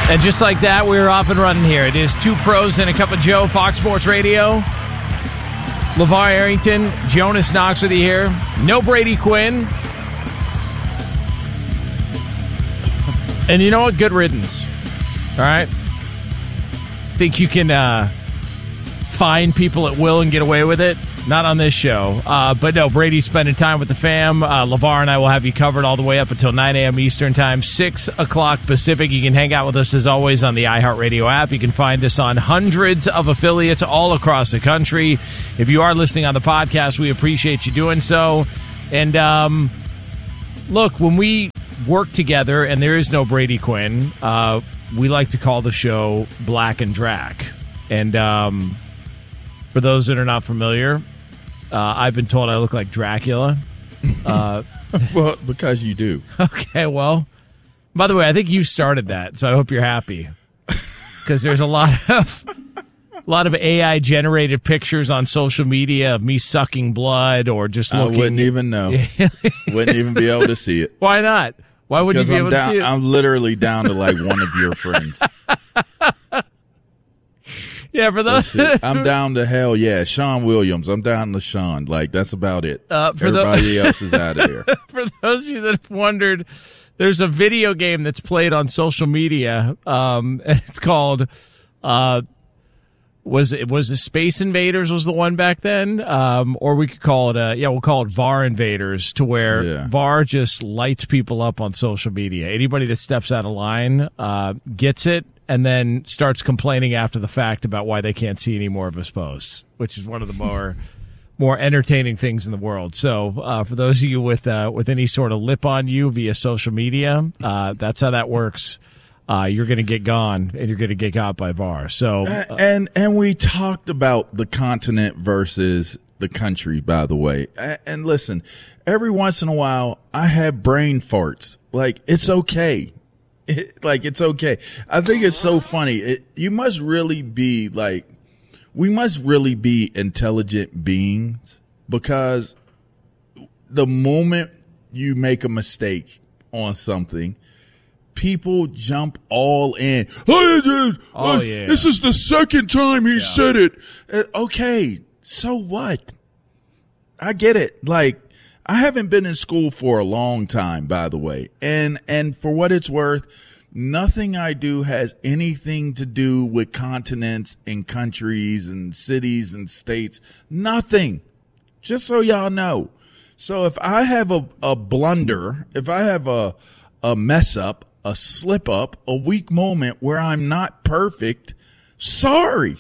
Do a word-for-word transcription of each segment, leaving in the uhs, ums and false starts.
And just like that, we're off and running here. It is Two Pros and a Cup of Joe, Fox Sports Radio. LeVar Arrington, Jonas Knox with you here. No Brady Quinn. And you know what? Good riddance. All right? Think you can uh, find people at will and get away with it? Not on this show. Uh, but no, Brady's spending time with the fam. Uh, LeVar and I will have you covered all the way up until nine a.m. Eastern Time, six o'clock Pacific. You can hang out with us, as always, on the iHeartRadio app. You can find us on hundreds of affiliates all across the country. If you are listening on the podcast, we appreciate you doing so. And um, look, when we work together and there is no Brady Quinn, uh, we like to call the show Black and Drac. And um, for those that are not familiar, Uh, I've been told I look like Dracula. Uh, well, because you do. Okay, well, by the way, I think you started that, so I hope you're happy. Because there's a lot of a lot of A I generated pictures on social media of me sucking blood or just looking. I wouldn't even know. Wouldn't even be able to see it. Why not? Why wouldn't you be I'm able down, to see it? I'm literally down to like one of your friends. Yeah, for those, I'm down to hell. Yeah, Sean Williams. I'm down to Sean. Like that's about it. Uh, for Everybody the, else is out of here. For those of you that have wondered, there's a video game that's played on social media. Um, and it's called. Uh, was it was the Space Invaders was the one back then, um, or we could call it. Uh, yeah, we'll call it V A R Invaders, to where Yeah. V A R just lights people up on social media. Anybody that steps out of line uh, gets it. And then starts complaining after the fact about why they can't see any more of his posts, which is one of the more more entertaining things in the world. So uh, for those of you with uh, with any sort of lip on you via social media, uh, that's how that works. Uh, you're going to get gone, and you're going to get got by V A R. So uh, and and we talked about the continent versus the country, by the way. And listen, every once in a while, I have brain farts. Like, it's okay. It, like, it's okay. I think it's so funny. It, you must really be like, we must really be intelligent beings, because the moment you make a mistake on something, people jump all in. Oh, Oh, yeah. This is the second time he Yeah. said it. Uh, okay, so what? I get it. Like, I haven't been in school for a long time, by the way. And, and for what it's worth, nothing I do has anything to do with continents and countries and cities and states. Nothing. Just so y'all know. So if I have a, a blunder, if I have a, a mess up, a slip up, a weak moment where I'm not perfect, sorry.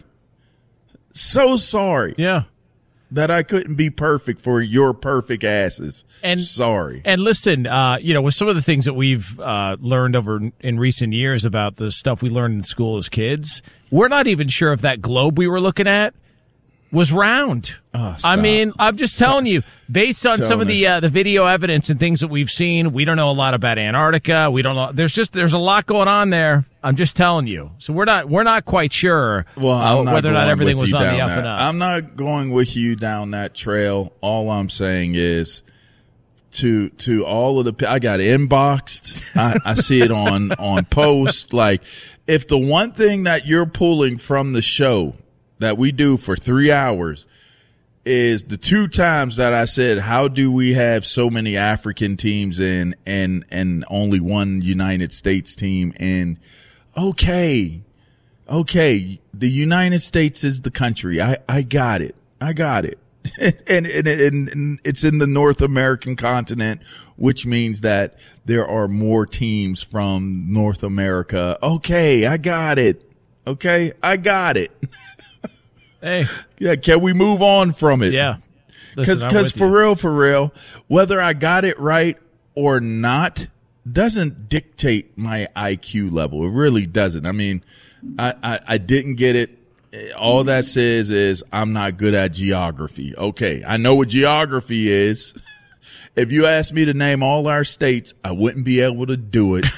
So sorry. yeah. That I couldn't be perfect for your perfect asses. And sorry. And listen, uh, you know, with some of the things that we've uh, learned over in recent years about the stuff we learned in school as kids, we're not even sure if that globe we were looking at was round. Oh, I mean, I'm just telling you, based on some of the Jonas. uh, the video evidence and things that we've seen, we don't know a lot about Antarctica. We don't know. There's just there's a lot going on there. I'm just telling you. So we're not we're not quite sure Well, uh, I'm not whether or not going everything with was you on the down up that. and up. I'm not going with you down that trail. All I'm saying is, to to all of the, I got inboxed. I, I see it on on post. Like, if the one thing that you're pulling from the show that we do for three hours is the two times that I said, how do we have so many African teams in and and only one United States team in? Okay, okay, the United States is the country. I I got it. I got it. and, and, and, and it's in the North American continent, which means that there are more teams from North America. Okay, I got it. Okay, I got it. Hey, Yeah, can we move on from it? yeah. Because Listen, I'm with for you. real, for real, whether I got it right or not doesn't dictate my I Q level. It really doesn't. I mean, I, I, I didn't get it. All that says is I'm not good at geography. Okay, I know what geography is. If you asked me to name all our states, I wouldn't be able to do it.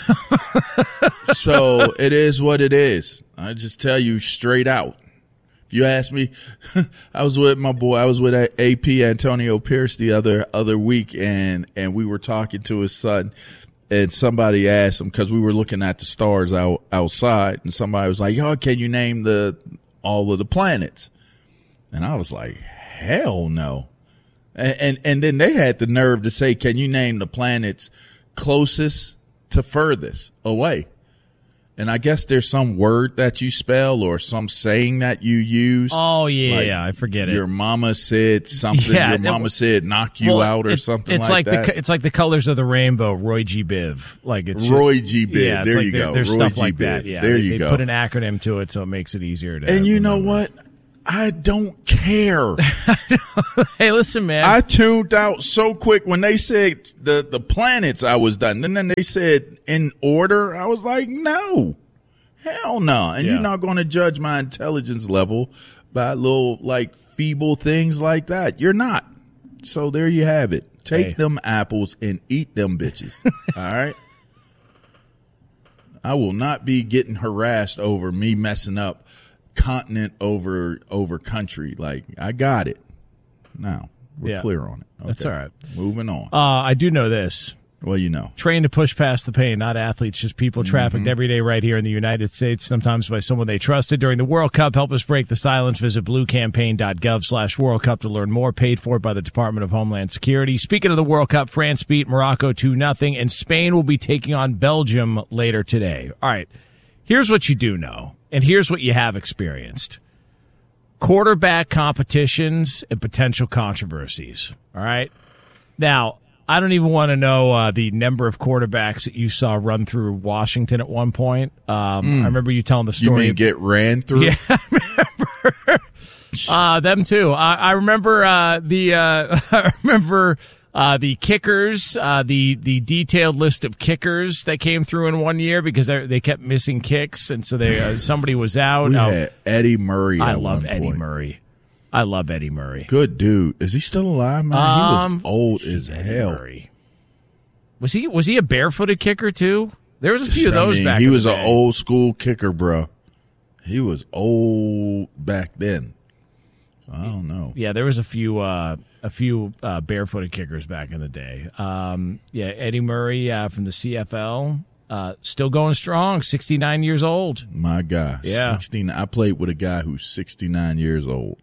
So it is what it is. I just tell you straight out. If you ask me, I was with my boy, I was with A P Antonio Pierce the other other week, and and we were talking to his son, and somebody asked him, because we were looking at the stars out outside, and somebody was like, "Oh, can you name the all of the planets?" And I was like, "Hell no!" And, and and then they had the nerve to say, "Can you name the planets closest to furthest away?" And I guess there's some word that you spell or some saying that you use. Oh, yeah, like yeah, I forget it. Your mama said something. Yeah, your mama it, said knock you well, out or it, something it's like, like that. The, it's like the colors of the rainbow, Roy G. Biv. Like it's Roy G. Biv. Yeah, there like you there, go. There's Roy stuff G. like Biv. that. Yeah, there they, you they go. put an acronym to it so it makes it easier to And you remember. know what? I don't care. Hey, listen, man. I tuned out so quick when they said the, the planets I was done. And then they said in order. I was like, no. Hell no. And yeah. you're not going to judge my intelligence level by little, like, feeble things like that. You're not. So there you have it. Take hey. them apples and eat them bitches. All right? I will not be getting harassed over me messing up continent over over country. Like, I got it. Now, we're yeah. clear on it. Okay. That's all right. Moving on. Uh, I do know this. Well, you know. Trained to push past the pain, not athletes, just people trafficked Mm-hmm. every day right here in the United States, sometimes by someone they trusted. During the World Cup, help us break the silence. Visit bluecampaign.gov slash World Cup to learn more. Paid for by the Department of Homeland Security. Speaking of the World Cup, France beat Morocco two nothing, and Spain will be taking on Belgium later today. All right, here's what you do know, and here's what you have experienced. Quarterback competitions and potential controversies. All right? Now, I don't even want to know uh, the number of quarterbacks that you saw run through Washington at one point. Um, mm. I remember you telling the story. You mean get ran through? Yeah, I remember. uh, them too. I, I remember uh, the. Uh, I remember uh, the kickers. Uh, the the detailed list of kickers that came through in one year because they, they kept missing kicks, and so they uh, somebody was out. We oh, had Eddie Murray. I at love one Eddie point. Murray. I love Eddie Murray. Good dude. Is he still alive, man? Um, he was old as Eddie hell. Murray. Was he was he a barefooted kicker too? There was a few of I those mean, back. He in was the an day. old school kicker, bro. He was old back then. I don't know. Yeah, there was a few uh, a few uh, barefooted kickers back in the day. Um, yeah, Eddie Murray uh, from the C F L, uh, still going strong, sixty-nine years old. My guy. Yeah. sixteen I played with a guy who's sixty-nine years old.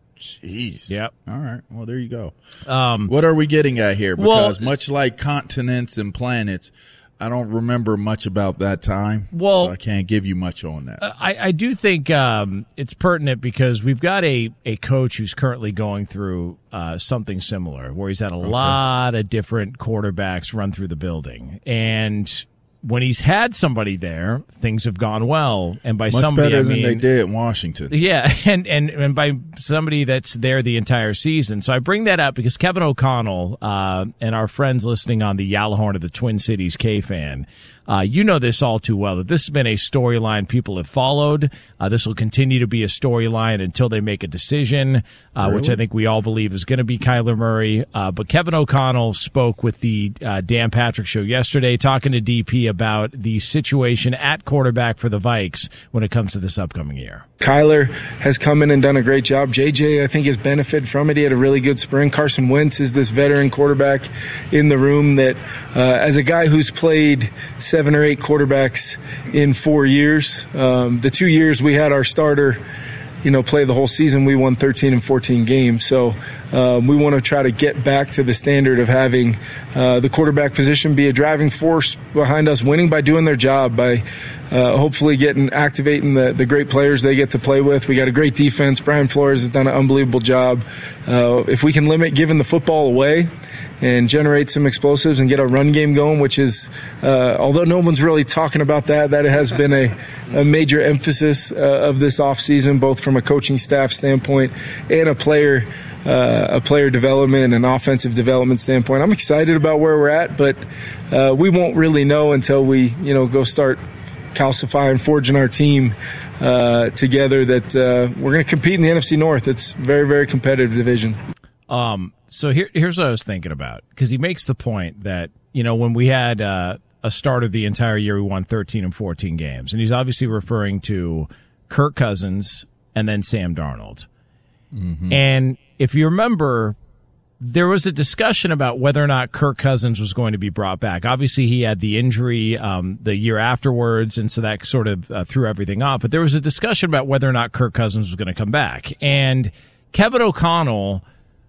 Jeez. Yep. All right. Well, there you go. Um, What are we getting at here? Because well, much like continents and planets, I don't remember much about that time. Well, so I can't give you much on that. I, I do think um, it's pertinent because we've got a, a coach who's currently going through uh, something similar, where he's had a okay. lot of different quarterbacks run through the building. And when he's had somebody there, things have gone well. And by Much somebody, better I mean, than they did in Washington. Yeah, and, and, and by somebody that's there the entire season. So I bring that up because Kevin O'Connell uh, and our friends listening on the Yalahorn of the Twin Cities K-Fan, uh, you know this all too well, that this has been a storyline people have followed. Uh, this will continue to be a storyline until they make a decision, uh, really? which I think we all believe is going to be Kyler Murray. Uh, but Kevin O'Connell spoke with the uh, Dan Patrick Show yesterday, talking to D P about the situation at quarterback for the Vikes when it comes to this upcoming year. Kyler has come in and done a great job. J J, I think, has benefited from it. He had a really good spring. Carson Wentz is this veteran quarterback in the room that, uh, as a guy who's played seven or eight quarterbacks in four years, um, the two years we had our starter, you know, play the whole season, we won thirteen and fourteen games. So um, we want to try to get back to the standard of having uh, the quarterback position be a driving force behind us winning by doing their job, by uh, hopefully getting activating the, the great players they get to play with. We got a great defense. Brian Flores has done an unbelievable job. Uh, if we can limit giving the football away and generate some explosives and get a run game going, which is, uh, although no one's really talking about that, that has been a, a major emphasis uh, of this offseason, both from a coaching staff standpoint and a player uh, a player development and offensive development standpoint. I'm excited about where we're at, but uh, we won't really know until we, you know, go start calcifying, forging our team uh, together that uh, we're going to compete in the N F C North. It's a very, very competitive division. Um, so here, here's what I was thinking about, because he makes the point that, you know, when we had uh, a start of the entire year, we won thirteen and fourteen games. And he's obviously referring to Kirk Cousins and then Sam Darnold. Mm-hmm. And if you remember there was a discussion about whether or not Kirk Cousins was going to be brought back. Obviously, he had the injury um, the year afterwards, and so that sort of uh, threw everything off. But there was a discussion about whether or not Kirk Cousins was going to come back. And Kevin O'Connell,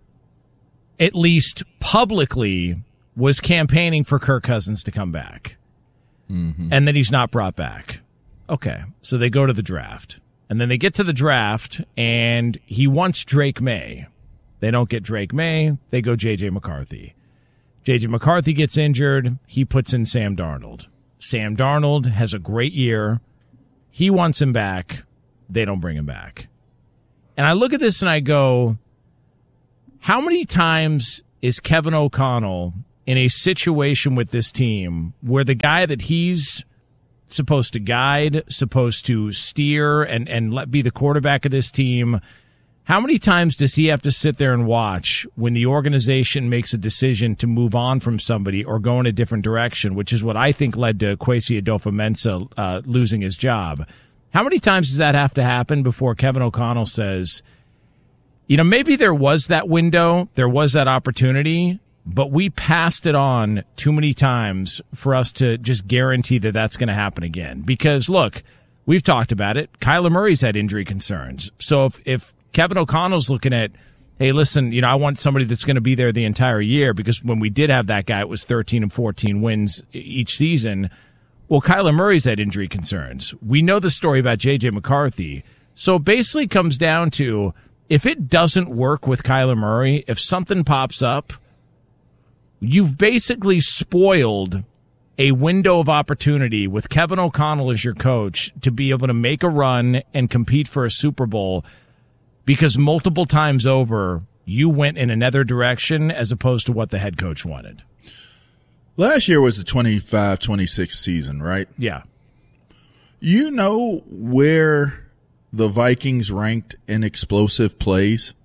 at least publicly, was campaigning for Kirk Cousins to come back. Mm-hmm. And then he's not brought back. Okay, so they go to the draft. And then they get to the draft, and he wants Drake May. They don't get Drake May. They go J J. McCarthy. J J. McCarthy gets injured. He puts in Sam Darnold. Sam Darnold has a great year. He wants him back. They don't bring him back. And I look at this and I go, how many times is Kevin O'Connell in a situation with this team where the guy that he's supposed to guide, supposed to steer and, and let be the quarterback of this team, how many times does he have to sit there and watch when the organization makes a decision to move on from somebody or go in a different direction, which is what I think led to Kwesi Adofo-Mensah uh, losing his job? How many times does that have to happen before Kevin O'Connell says, you know, maybe there was that window, there was that opportunity, but we passed it on too many times for us to just guarantee that that's going to happen again? Because, look, we've talked about it. Kyler Murray's had injury concerns. So if, if Kevin O'Connell's looking at, hey, listen, you know, I want somebody that's going to be there the entire year, because when we did have that guy, it was thirteen and fourteen wins each season. Well, Kyler Murray's had injury concerns. We know the story about J J. McCarthy. So it basically comes down to, if it doesn't work with Kyler Murray, if something pops up, you've basically spoiled a window of opportunity with Kevin O'Connell as your coach to be able to make a run and compete for a Super Bowl, because multiple times over, you went in another direction as opposed to what the head coach wanted. Last year was the twenty-five twenty-six season, right? Yeah. You know where the Vikings ranked in explosive plays?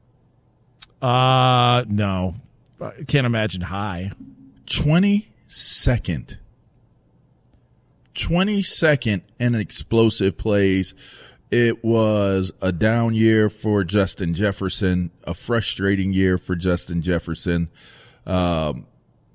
Uh, no. I can't imagine high. twenty-second. twenty-second in explosive plays. It was a down year for Justin Jefferson, a frustrating year for Justin Jefferson. Um,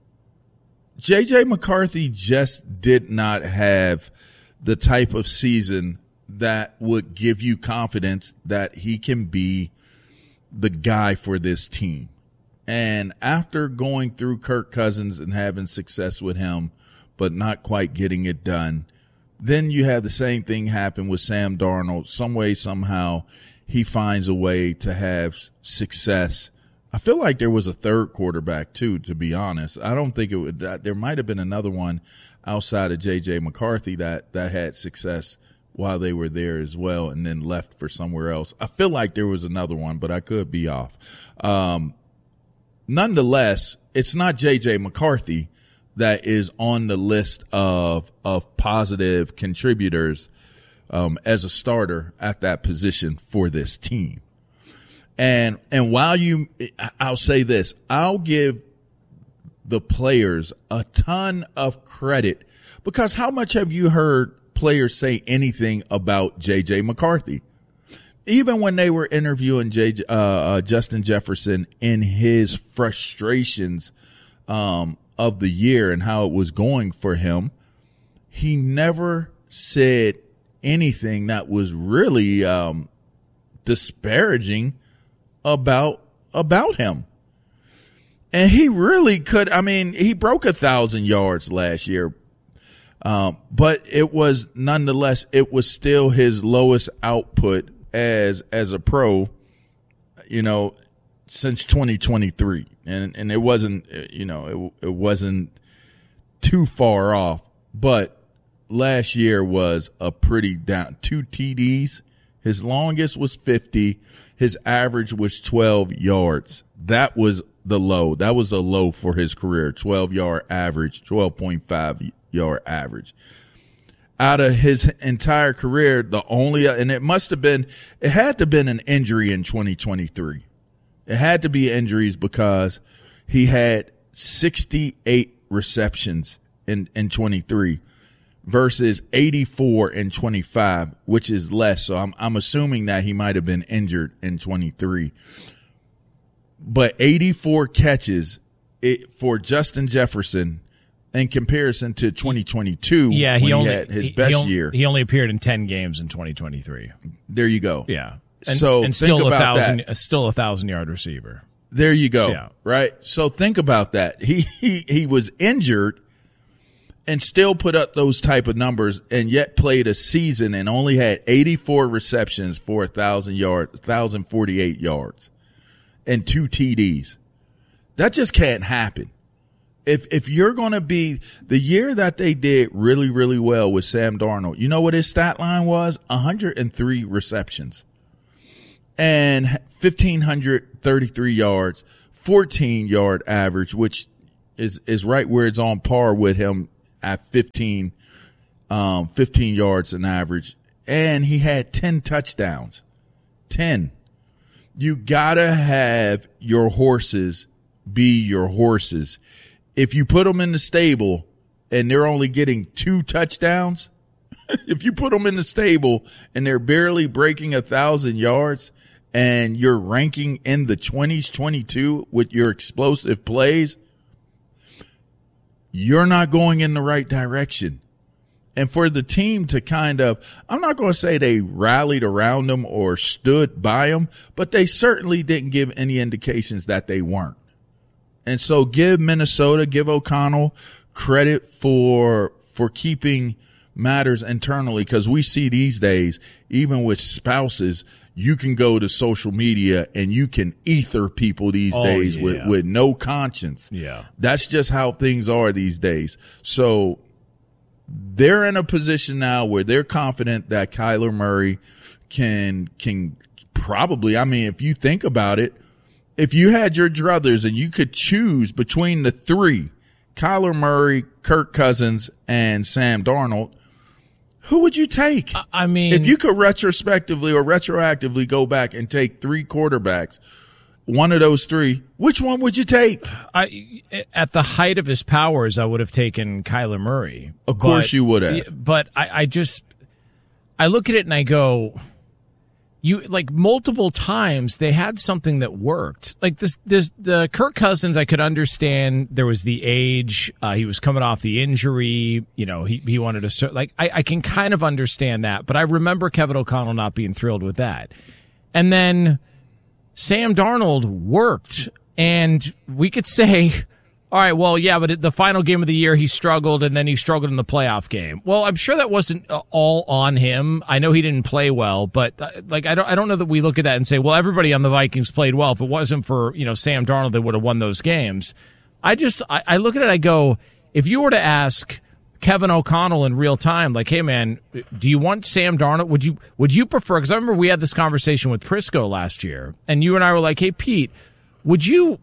J J. McCarthy just did not have the type of season that would give you confidence that he can be the guy for this team. And after going through Kirk Cousins and having success with him, but not quite getting it done, then you have the same thing happen with Sam Darnold. Some way, somehow, he finds a way to have success. I feel like there was a third quarterback, too, to be honest. I don't think it would. There might have been another one outside of J J. McCarthy that, that had success while they were there as well and then left for somewhere else. I feel like there was another one, but I could be off. Um, nonetheless, it's not J J. McCarthy that is on the list of of positive contributors um, as a starter at that position for this team. And and while you, I'll say this, I'll give the players a ton of credit, because how much have you heard players say anything about J J. McCarthy? Even when they were interviewing J J, uh, uh, Justin Jefferson in his frustrations um, of the year and how it was going for him, he never said anything that was really um, disparaging about about him. And he really could. I mean, he broke a thousand yards last year, um, but it was nonetheless, it was still his lowest output as as a pro, you know, since twenty twenty-three, and and it wasn't, you know, it, it wasn't too far off. But last year was a pretty down. Two T Ds. His longest was fifty. His average was twelve yards. That was the low. That was a low for his career. twelve yard average, twelve point five yard average. Out of his entire career, the only, and it must have been, it had to have been an injury in twenty twenty-three. It had to be injuries, because he had sixty-eight receptions in, in twenty-three versus eighty-four in twenty-five, which is less. So I'm, I'm assuming that he might have been injured in twenty-three. but eighty-four catches it, for Justin Jefferson in comparison to twenty twenty-two. Yeah, when he only he had his he, best he only, year. He only appeared in ten games in twenty twenty-three. There you go. Yeah, and, so and still think a about thousand, that. still a thousand yard receiver. There you go. Yeah. Right. So think about that. He he he was injured and still put up those type of numbers, and yet played a season and only had eighty-four receptions for a thousand yards, thousand forty-eight yards, and two T Ds. That just can't happen. If if you're going to be the year that they did really really well with Sam Darnold, you know what his stat line was? one hundred three receptions and one thousand five hundred thirty-three yards, fourteen yard average, which is is right where it's on par with him at fifteen, um, fifteen yards an average, and he had ten touchdowns. ten. You gotta have your horses be your horses. If you put them in the stable and they're only getting two touchdowns, if you put them in the stable and they're barely breaking a thousand yards, and you're ranking in the twenties, twenty-two with your explosive plays, you're not going in the right direction. And for the team to kind of, I'm not going to say they rallied around them or stood by them, but they certainly didn't give any indications that they weren't. And so give Minnesota, give O'Connell credit for for keeping matters internally, because we see these days, even with spouses, you can go to social media and you can ether people these oh, days yeah. with, with no conscience. Yeah. That's just how things are these days. So they're in a position now where they're confident that Kyler Murray can can probably, I mean, if you think about it, if you had your druthers and you could choose between the three, Kyler Murray, Kirk Cousins, and Sam Darnold, who would you take? I mean, if you could retrospectively or retroactively go back and take three quarterbacks, one of those three, which one would you take? I, at the height of his powers, I would have taken Kyler Murray. Of course but, you would have. But I, I just, I look at it and I go, you like multiple times they had something that worked. Like this, this the Kirk Cousins, I could understand. There was the age. Uh, he was coming off the injury. You know, he he wanted to like. I, I can kind of understand that, but I remember Kevin O'Connell not being thrilled with that. And then Sam Darnold worked, and we could say, all right, well, yeah, but at the final game of the year, he struggled, and then he struggled in the playoff game. Well, I'm sure that wasn't all on him. I know he didn't play well, but like I don't, I don't know that we look at that and say, well, everybody on the Vikings played well. If it wasn't for you know Sam Darnold, they would have won those games. I just, I, I look at it, I go, if you were to ask Kevin O'Connell in real time, like, hey man, do you want Sam Darnold? Would you, would you prefer? Because I remember we had this conversation with Prisco last year, and you and I were like, hey Pete, would you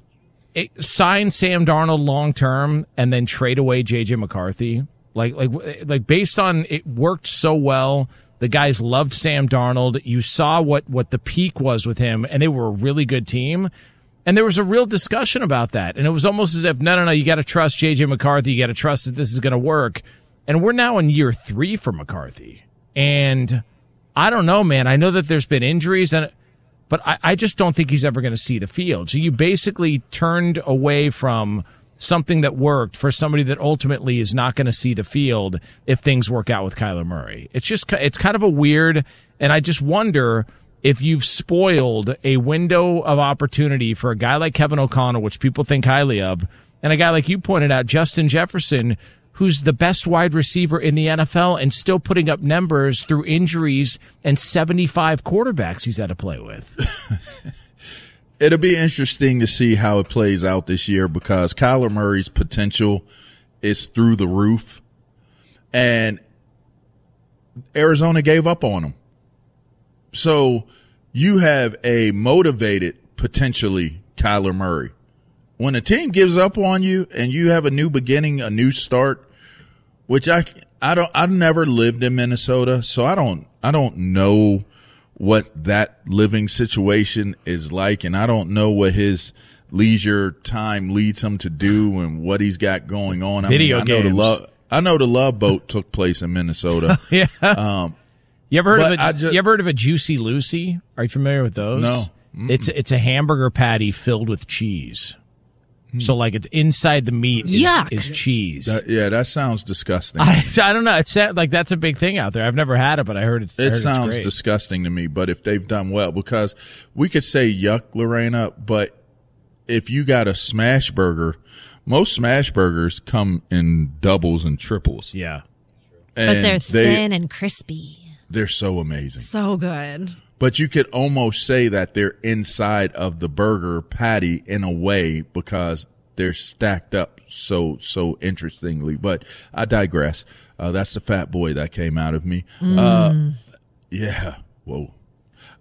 sign Sam Darnold long term and then trade away J J McCarthy? Like, like, like, based on it worked so well. The guys loved Sam Darnold. You saw what what the peak was with him, and they were a really good team. And there was a real discussion about that, and it was almost as if no, no, no, you got to trust J J McCarthy. You got to trust that this is going to work. And we're now in year three for McCarthy, and I don't know, man. I know that there's been injuries and. But I, I just don't think he's ever going to see the field. So you basically turned away from something that worked for somebody that ultimately is not going to see the field if things work out with Kyler Murray. It's just, it's kind of a weird, and I just wonder if you've spoiled a window of opportunity for a guy like Kevin O'Connell, which people think highly of, and a guy like you pointed out, Justin Jefferson, who's the best wide receiver in the N F L and still putting up numbers through injuries and seventy-five quarterbacks he's had to play with. It'll be interesting to see how it plays out this year, because Kyler Murray's potential is through the roof, and Arizona gave up on him. So you have a motivated, potentially, Kyler Murray. When a team gives up on you and you have a new beginning, a new start, which I, I don't, I've never lived in Minnesota, so I don't, I don't know what that living situation is like, and I don't know what his leisure time leads him to do and what he's got going on. I Video mean, I know games. the love, I know the Love Boat took place in Minnesota. Yeah. Um, you ever heard of but a, I just- you ever heard of a Juicy Lucy? Are you familiar with those? No. Mm-mm. It's it's a hamburger patty filled with cheese. Mm. So like it's inside the meat is, Yuck. is cheese. That, yeah, that sounds disgusting. I, so I don't know. It's like that's a big thing out there. I've never had it, but I heard it's. I It heard sounds it's great. disgusting to me, but if they've done well, because we could say yuck, Lorena, but if you got a smash burger, most smash burgers come in doubles and triples. Yeah. And But they're they, thin and crispy. They're so amazing. So good. But you could almost say that they're inside of the burger patty in a way because they're stacked up so, so interestingly. But I digress. Uh, that's the fat boy that came out of me. Mm. Uh, yeah. Whoa.